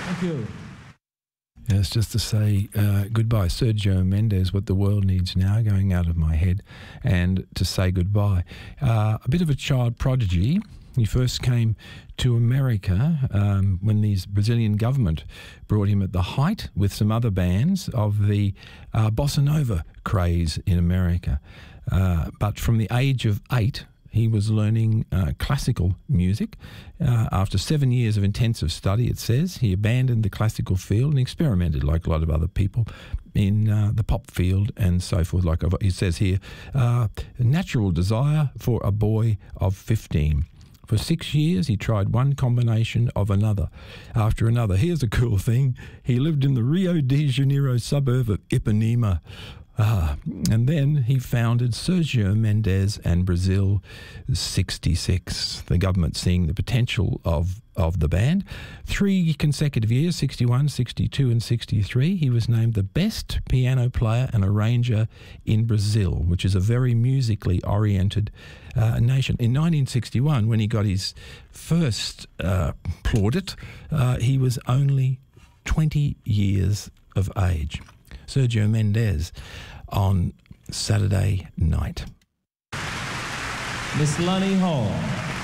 Thank you. Yes, just to say goodbye. Sergio Mendes, What the World Needs Now, going out of my head, and to say goodbye. A bit of a child prodigy. He first came to America when the Brazilian government brought him at the height with some other bands of the bossa nova craze in America. But from the age of 8, he was learning classical music. After 7 years of intensive study, it says, he abandoned the classical field and experimented, like a lot of other people, in the pop field and so forth. Like he says here, a natural desire for a boy of 15. For 6 years, he tried one combination of another after another. Here's a cool thing. He lived in the Rio de Janeiro suburb of Ipanema. And then he founded Sergio Mendes and Brazil 66. The government seeing the potential of the band. 3 consecutive years, 61, 62 and 63, he was named the best piano player and arranger in Brazil, which is a very musically oriented nation. In 1961, when he got his first plaudit, he was only 20 years of age. Sergio Mendes on Saturday night. Miss Lonnie Hall.